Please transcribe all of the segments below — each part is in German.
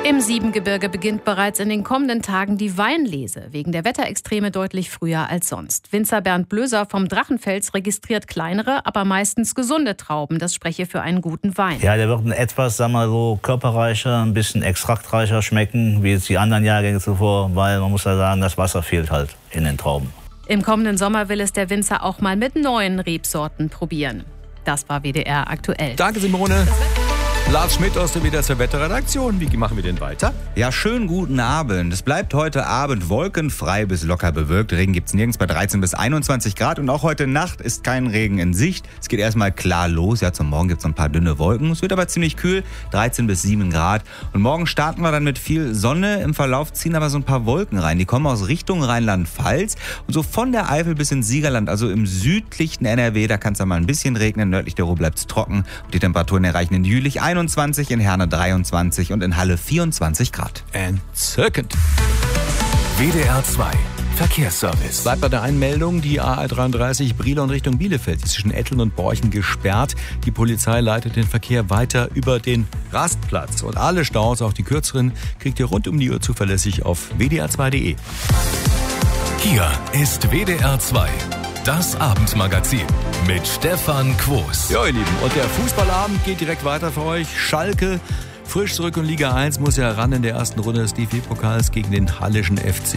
Im Siebengebirge beginnt bereits in den kommenden Tagen die Weinlese. Wegen der Wetterextreme deutlich früher als sonst. Winzer Bernd Blöser vom Drachenfels registriert kleinere, aber meistens gesunde Trauben. Das spreche für einen guten Wein. Ja, der wird etwas, sagen wir so, körperreicher, ein bisschen extraktreicher schmecken, wie jetzt die anderen Jahrgänge zuvor, weil man muss ja sagen, das Wasser fehlt halt in den Trauben. Im kommenden Sommer will es der Winzer auch mal mit neuen Rebsorten probieren. Das war WDR aktuell. Danke, Simone. Lars Schmidt aus der WDR Wetterredaktion. Wie machen wir denn weiter? Ja, schönen guten Abend. Es bleibt heute Abend wolkenfrei bis locker bewölkt. Regen gibt's nirgends bei 13 bis 21 Grad. Und auch heute Nacht ist kein Regen in Sicht. Es geht erstmal klar los. Ja, zum Morgen gibt's noch ein paar dünne Wolken. Es wird aber ziemlich kühl, 13 bis 7 Grad. Und morgen starten wir dann mit viel Sonne. Im Verlauf ziehen aber so ein paar Wolken rein. Die kommen aus Richtung Rheinland-Pfalz. Und so von der Eifel bis ins Siegerland, also im südlichen NRW, da kann es dann mal ein bisschen regnen. Nördlich der Ruhr bleibt's trocken. Und die Temperaturen erreichen in Jülich 21, in Herne 23 und in Halle 24 Grad. Entzückend. WDR 2 Verkehrsservice. Bleibt bei der Einmeldung, die A33 Brilon Richtung Bielefeld ist zwischen Etteln und Borchen gesperrt. Die Polizei leitet den Verkehr weiter über den Rastplatz. Und alle Staus, auch die kürzeren, kriegt ihr rund um die Uhr zuverlässig auf wdr2.de. Hier ist WDR 2. Das Abendmagazin mit Stefan Quos. Ja, ihr Lieben, und der Fußballabend geht direkt weiter für euch. Schalke frisch zurück in Liga 1, muss ja ran in der ersten Runde des DFB-Pokals gegen den Halleschen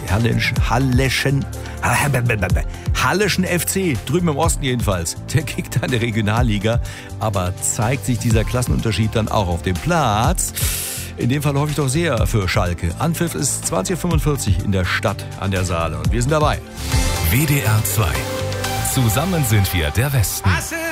FC, drüben im Osten jedenfalls. Der kickt an der Regionalliga, aber zeigt sich dieser Klassenunterschied dann auch auf dem Platz? In dem Fall hoffe ich doch sehr für Schalke. Anpfiff ist 20:45 Uhr in der Stadt an der Saale und wir sind dabei. WDR 2. Zusammen sind wir der Westen.